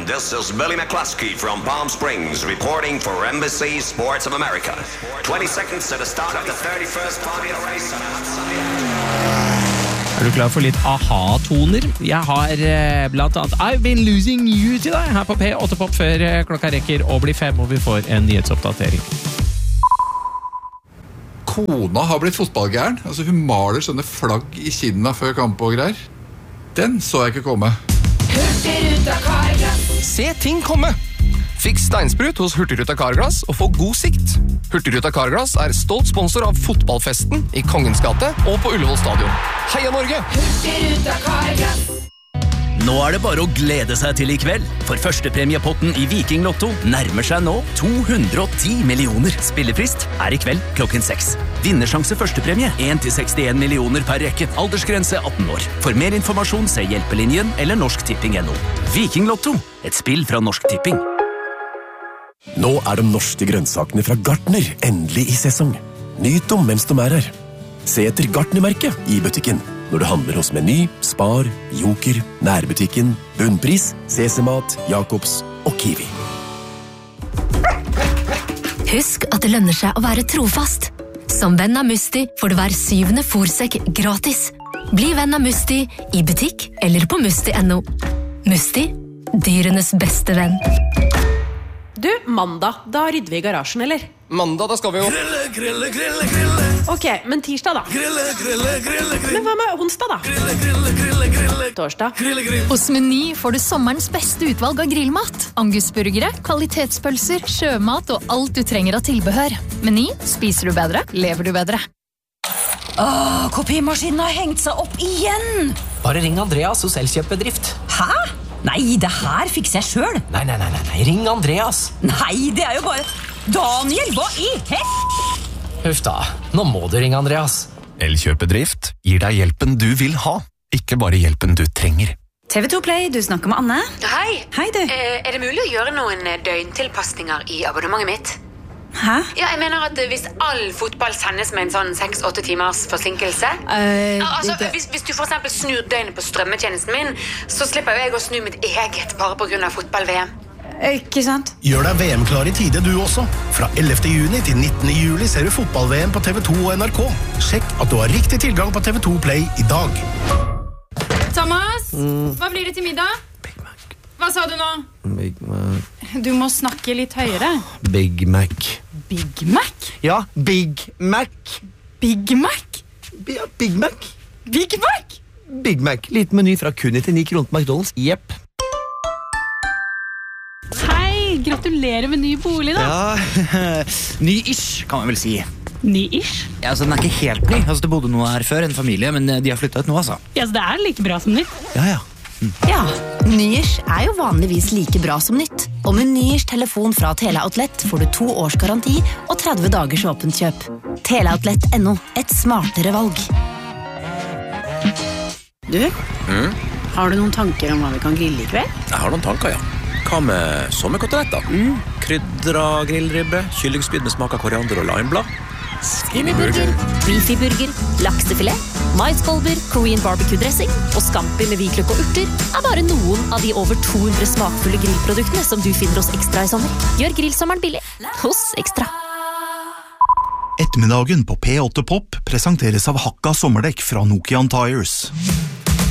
This is Billy McCluskey from Palm Springs reporting for Embassy Sports of America. 20 seconds to the start of the 31st Formula race on Er du klar for litt aha-toner? Jeg har blant annet I've been losing you til deg her på P8 Pop før klokka rekker å bli 5 og vi får en nyhetsoppdatering. Kona har blitt fotballgæren. Altså hun maler sånne flagg i kinna før kamp og greier. Den så jeg ikke komme. Hurtigruta Carglass. Se ting komme! Fikk steinsprut hos Hurtigruta Carglass og få god sikt. Hurtigruta Carglass stolt sponsor av fotballfesten i Kongens gate og på Ullevål stadion. Heia Norge! Hurtigruta Carglass. Nå det bare å glede seg til i kveld, for førstepremiepotten i Viking Lotto nærmer seg nå 210 millioner. Spillefrist i kveld klokken 6. Vinnersjanse førstepremie 1-61 millioner per rekke. Aldersgrense 18 år. For mer informasjon se Hjelpelinjen eller norsktipping.no. Viking Lotto, et spill fra Norsk Tipping. Nå de norske grønnsakene fra Gartner endelig i sesong. Nyt dem mens de her. Se etter Gartner-merket i butikken. Når du handler hos Meny, Spar, Joker, Nærbutikken, Bunnpris, CC-mat, Jacobs og Kiwi. Husk at det lønner seg å være trofast. Som venn av Musti får du hver 7. fôrsekk gratis. Bli venn av Musti i butikk eller på musti.no. Musti, dyrenes beste venn. Du, mandag, da rydder vi i garasjen, eller? Mandag, da skal vi jo... Grille. Ok, men tirsdag da? Grille. Men hva med onsdag da? Grille. Torsdag? Hos Meny får du sommerens beste utvalg av grillmat. Angusburgere, kvalitetspølser, sjømat og alt du trenger av tilbehør. Meny, spiser du bedre, lever du bedre. Kopimaskinen har hengt seg opp igjen! Bare ring Andreas hos Elkjøp-bedrift. Hæ? Nei, det her fikser jeg selv. Nei, ring Andreas. Nei, det jo bare... Daniel, hva i hett? Huff da, nå må du ringe Andreas. Elkjøp-bedrift gir deg hjelpen du vil ha, ikke bare hjelpen du trenger. TV2 Play, du snakker med Anne. Hei. Hei, du. Det mulig å gjøre noen døgntilpasninger i abonnementet mitt? Hæ? Ja, jeg mener at hvis all fotball sendes med en sånn 6-8 timers forsinkelse hvis du for eksempel snur døgnet på strømmetjenesten min, så slipper jeg å snu mitt eget bare på grunn av fotball-VM. Ikke sant? Gjør deg VM-klar i tide du også. Fra 11. juni til 19. juli ser du fotball-VM på TV2 og NRK. Sjekk at du har riktig tilgang på TV2 Play i dag. Thomas, hva blir det til middag? Big Mac. Hva sa du nå? Big Mac. Du må snakke litt høyere. Big Mac. Big Mac? Ja, Big Mac. Big Mac? Ja, Big Mac. Big Mac? Big Mac. Litt meny fra kun 99 kroner på McDonald's. Jepp. Hei, gratulerer med ny bolig da. Ja, ny-ish kan man vel si. Ny-ish? Ja, altså den ikke helt ny. Altså det bodde noe her før, en familie, men de har flyttet ut nå, altså. Ja, så det like bra som nytt. Ja. Ja, ny-ish jo vanligvis like bra som nytt. Og med ny-ish telefon fra Teleoutlet får du 2 års garanti og 30 dagers åpent kjøp. Teleoutlet.no, et smartere valg. Du, har du noen tanker om hva vi kan grille i kveld? Jeg har noen tanker, ja. Hva med sommerkoteletter? Krydra grillribbe, kyllingspyd med smak av koriander og limeblad. Skinnyburger, beefy-burger, laksefilet, maiskolber, Korean barbecue-dressing og scampi med hvitløk og urter bare noen av de over 200 smakfulle grillproduktene som du finner hos Ekstra i sommer. Gjør grillsommeren billig hos Ekstra. Ettermiddagen på P8 Pop presenteres av Hakka sommerdekk fra Nokian Tires.